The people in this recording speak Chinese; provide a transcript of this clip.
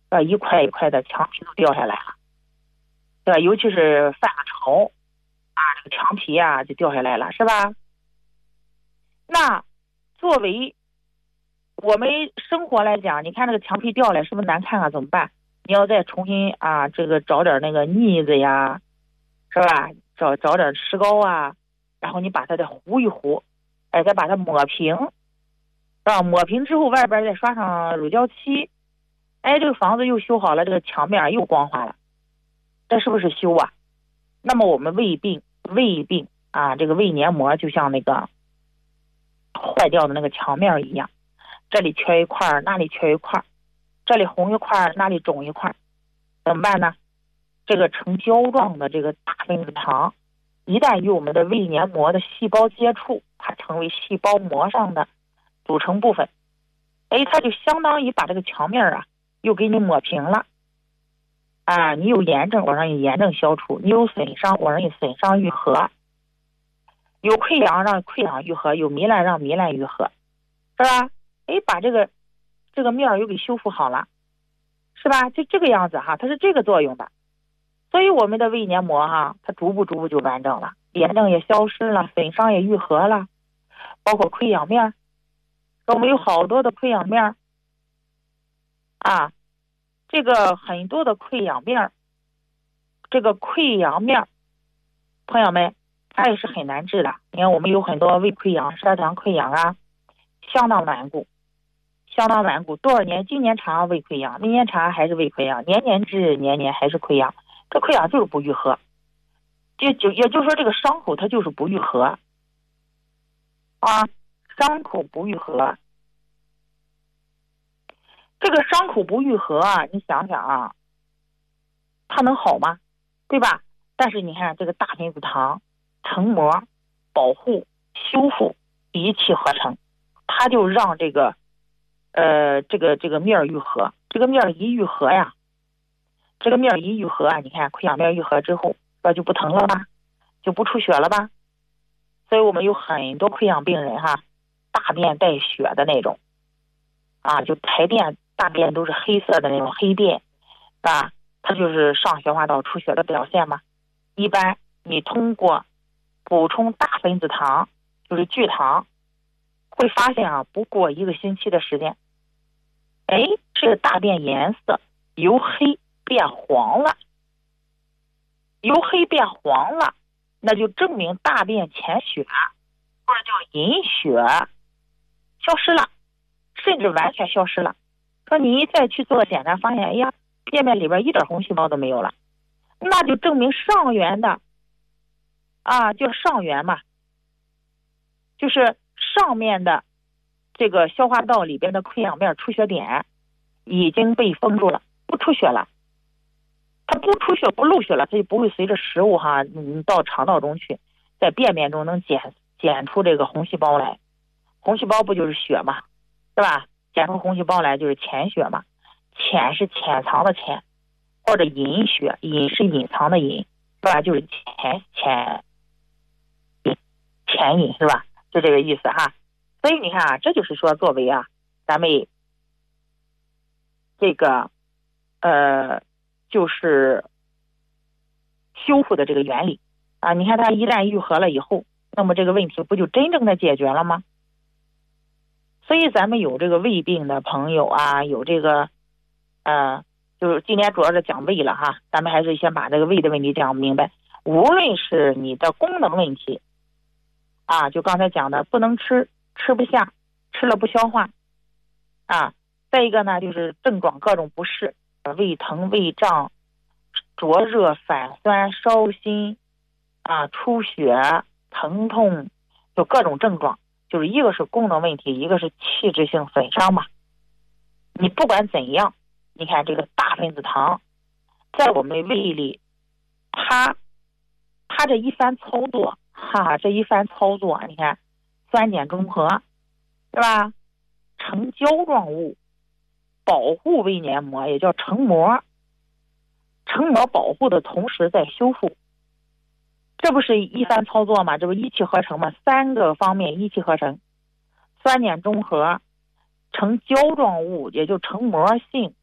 一块一块的墙皮都掉下来了，对吧？尤其是犯了潮这个墙皮就掉下来了，是吧？那作为我们生活来讲，你看这个墙皮掉下来是不是难看怎么办？你要再重新这个找点那个腻子呀，是吧？找点石膏然后你把它再糊一糊，再把它抹平，是吧？抹平之后外边再刷上乳胶漆，这个房子又修好了，这个墙面又光滑了，这是不是修啊？那么我们胃病这个胃黏膜就像那个坏掉的那个墙面一样，这里缺一块，那里缺一块，这里红一块，那里肿一块，怎么办呢？这个呈胶状的这个大分子糖，一旦与我们的胃黏膜的细胞接触，它成为细胞膜上的组成部分，它就相当于把这个墙面又给你抹平了你有炎症，我让你炎症消除；你有损伤，我让你损伤愈合；有溃疡让溃疡愈合，有糜烂让糜烂愈合，是吧？把这个面又给修复好了，是吧？就这个样子它是这个作用的。所以我们的胃黏膜它逐步就完整了，炎症也消失了，损伤也愈合了，包括溃疡面，我们有好多的溃疡面这个很多的溃疡面，这个溃疡面朋友们它也是很难治的。你看我们有很多胃溃疡、十二肠溃疡相当顽固，多少年，今年查胃溃疡，明年查还是胃溃疡，年年治，年年还是溃疡，这溃疡就是不愈合，也就是说这个伤口它就是不愈合伤口不愈合，这个伤口不愈合你想想它能好吗？对吧？但是你看这个大分子糖成膜保护修复一气呵成，它就让这个面愈合。这个面一愈合你看溃疡面愈合之后就不疼了吧，就不出血了吧。所以我们有很多溃疡病人大便带血的那种就排便大便都是黑色的那种黑便它就是上消化道出血的表现嘛。一般你通过补充大分子糖，就是聚糖，会发现不过1个星期的时间，这个大便颜色由黑变黄了，那就证明大便潜血或者叫隐血消失了，甚至完全消失了。说你再去做检查发现便便里边一点红细胞都没有了，那就证明上源的叫上源嘛，就是上面的这个消化道里边的溃疡面出血点已经被封住了，不出血了。它不出血不漏血了，它就不会随着食物到肠道中去，在便便中能检出这个红细胞来。红细胞不就是血嘛，对吧？检出红细胞来就是潜血嘛，潜是潜藏的潜，或者隐血，隐是隐藏的隐，是吧？就是潜隐，是吧？就这个意思所以你看这就是说作为咱们这个就是修复的这个原理你看它一旦愈合了以后，那么这个问题不就真正的解决了吗？所以咱们有这个胃病的朋友有这个就是今天主要是讲胃了咱们还是先把这个胃的问题讲明白。无论是你的功能问题就刚才讲的不能吃不下，吃了不消化再一个呢就是症状各种不适，胃疼胃胀灼热反酸烧心出血疼痛，就各种症状，就是一个是功能问题，一个是器质性损伤嘛。你不管怎样，你看这个大分子糖在我们胃里，它这一番操作你看酸碱中和，是吧？成胶状物保护胃黏膜，也叫成膜保护的同时在修复，这不是一番操作吗？这不一气呵成吗？3个方面一气呵成，酸碱中和，成胶状物，也就成膜性，